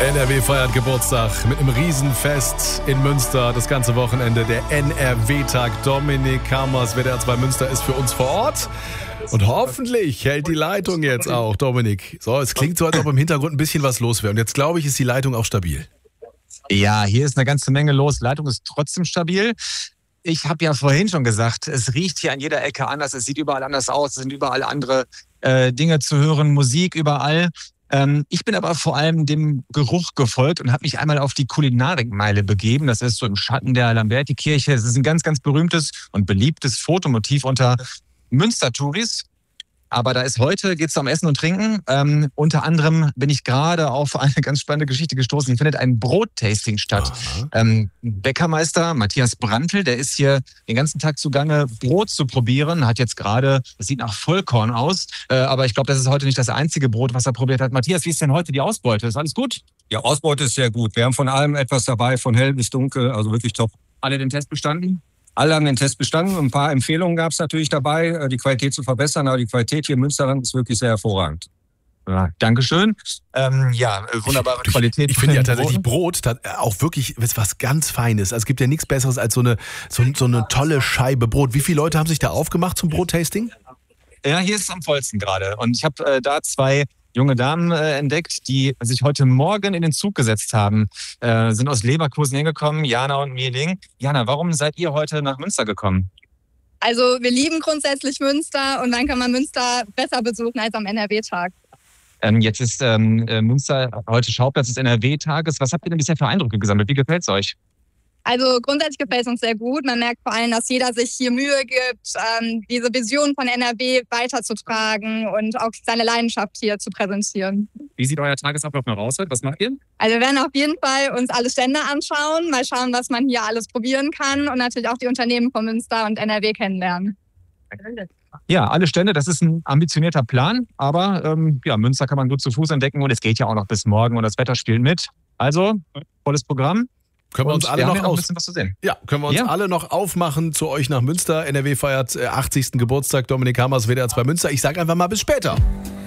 NRW feiert Geburtstag mit einem Riesenfest in Münster. Das ganze Wochenende, der NRW-Tag. Dominik Hamers, WDR 2 Münster, ist für uns vor Ort. Und hoffentlich hält die Leitung jetzt auch, Dominik. So, es klingt so, als ob im Hintergrund ein bisschen was los wäre. Und jetzt, glaube ich, ist die Leitung auch stabil. Ja, hier ist eine ganze Menge los. Leitung ist trotzdem stabil. Ich habe ja vorhin schon gesagt, es riecht hier an jeder Ecke anders. Es sieht überall anders aus. Es sind überall andere Dinge zu hören, Musik überall. Ich bin aber vor allem dem Geruch gefolgt und habe mich einmal auf die Kulinarikmeile begeben. Das ist so im Schatten der Lamberti-Kirche. Es ist ein ganz, ganz berühmtes und beliebtes Fotomotiv unter Münster-Touris. Aber geht es um Essen und Trinken. Unter anderem bin ich gerade auf eine ganz spannende Geschichte gestoßen. Hier findet ein Brottasting statt. Bäckermeister Matthias Brandl, der ist hier den ganzen Tag zugange, Brot zu probieren. Hat jetzt gerade, das sieht nach Vollkorn aus. Aber ich glaube, das ist heute nicht das einzige Brot, was er probiert hat. Matthias, wie ist denn heute die Ausbeute? Ist alles gut? Ja, Ausbeute ist sehr gut. Wir haben von allem etwas dabei, von hell bis dunkel. Also wirklich top. Alle den Test bestanden? Alle haben den Test bestanden. Ein paar Empfehlungen gab es natürlich dabei, die Qualität zu verbessern. Aber die Qualität hier im Münsterland ist wirklich sehr hervorragend. Ja, Dankeschön. Wunderbare Qualität. Ich finde ja tatsächlich Brot auch wirklich was ganz Feines. Also es gibt ja nichts Besseres als so eine tolle Scheibe Brot. Wie viele Leute haben sich da aufgemacht zum Brottasting? Ja, hier ist es am vollsten gerade. Und ich habe da zwei junge Damen entdeckt, die sich heute Morgen in den Zug gesetzt haben. Sind aus Leverkusen hingekommen, Jana und Mieling. Jana, warum seid ihr heute nach Münster gekommen? Also wir lieben grundsätzlich Münster und dann kann man Münster besser besuchen als am NRW-Tag. Jetzt ist Münster heute Schauplatz des NRW-Tages. Was habt ihr denn bisher für Eindrücke gesammelt? Wie gefällt es euch? Also grundsätzlich gefällt es uns sehr gut. Man merkt vor allem, dass jeder sich hier Mühe gibt, diese Vision von NRW weiterzutragen und auch seine Leidenschaft hier zu präsentieren. Wie sieht euer Tagesablauf noch aus? Was macht ihr? Also wir werden auf jeden Fall uns alle Stände anschauen, mal schauen, was man hier alles probieren kann und natürlich auch die Unternehmen von Münster und NRW kennenlernen. Ja, alle Stände, das ist ein ambitionierter Plan, aber Münster kann man gut zu Fuß entdecken und es geht ja auch noch bis morgen und das Wetter spielt mit. Also, volles Programm. Können wir uns alle noch ein bisschen was zu sehen. Ja, können wir uns alle noch aufmachen zu euch nach Münster. NRW feiert 80. Geburtstag. Dominik Hamers, WDR 2 Münster. Ich sage einfach mal bis später.